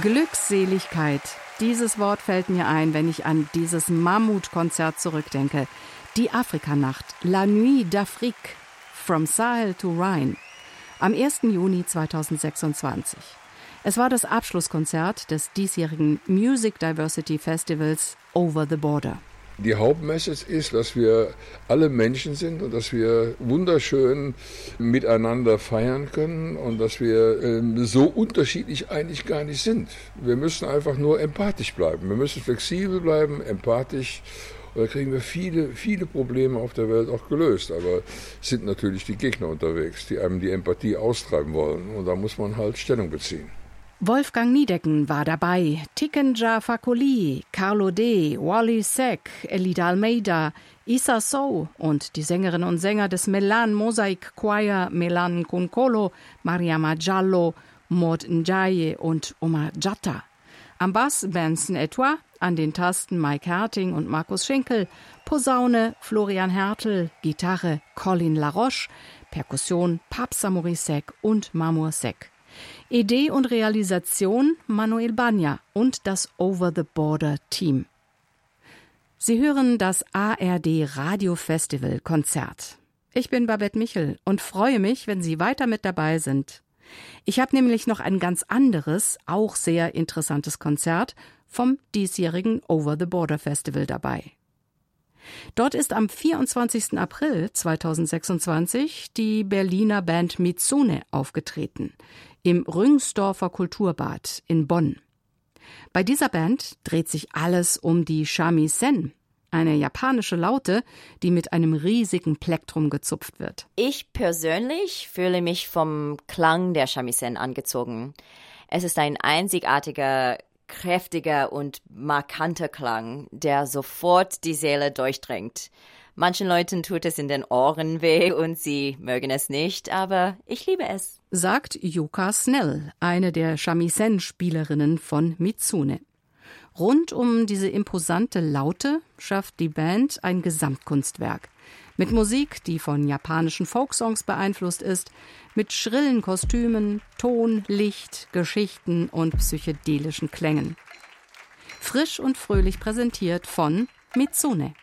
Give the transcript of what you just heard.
Glückseligkeit. Dieses Wort fällt mir ein, wenn ich an dieses Mammutkonzert zurückdenke. Die Afrikanacht, La Nuit d'Afrique, From Sahel to Rhine, am 1. Juni 2026. Es war das Abschlusskonzert des diesjährigen Music Diversity Festivals Over the Border. Die Hauptmessage ist, dass wir alle Menschen sind und dass wir wunderschön miteinander feiern können und dass wir so unterschiedlich eigentlich gar nicht sind. Wir müssen einfach nur empathisch bleiben. Wir müssen flexibel bleiben, empathisch. Und da kriegen wir viele Probleme auf der Welt auch gelöst. Aber es sind natürlich die Gegner unterwegs, die einem die Empathie austreiben wollen. Und da muss man halt Stellung beziehen. Wolfgang Niedecken war dabei, Tikenja Fakoli, Carlo D., Wally Seck, Elida Almeida, Issa Sow und die Sängerinnen und Sänger des Melan Mosaic Choir Melan Kunkolo, Mariama Giallo, Maud Njaye und Omar Jatta. Am Bass Benson Etois, an den Tasten Mike Herting und Markus Schinkel, Posaune Florian Hertel, Gitarre Colin Laroche, Perkussion Papsa Morisek und Mamour Seck. Idee und Realisation Manuel Banya und das Over the Border Team. Sie hören das ARD Radio Festival Konzert. Ich bin Babette Michel und freue mich, wenn Sie weiter mit dabei sind. Ich habe nämlich noch ein ganz anderes, auch sehr interessantes Konzert vom diesjährigen Over the Border Festival dabei. Dort ist am 24. April 2026 die Berliner Band Mitsune aufgetreten, im Rüngsdorfer Kulturbad in Bonn. Bei dieser Band dreht sich alles um die Shamisen, eine japanische Laute, die mit einem riesigen Plektrum gezupft wird. Ich persönlich fühle mich vom Klang der Shamisen angezogen. Es ist ein einzigartiger, kräftiger und markanter Klang, der sofort die Seele durchdringt. Manchen Leuten tut es in den Ohren weh und sie mögen es nicht, aber ich liebe es. Sagt Yuka Snell, eine der Shamisen-Spielerinnen von Mitsune. Rund um diese imposante Laute schafft die Band ein Gesamtkunstwerk. Mit Musik, die von japanischen Folksongs beeinflusst ist, mit schrillen Kostümen, Ton, Licht, Geschichten und psychedelischen Klängen. Frisch und fröhlich präsentiert von Mitsune.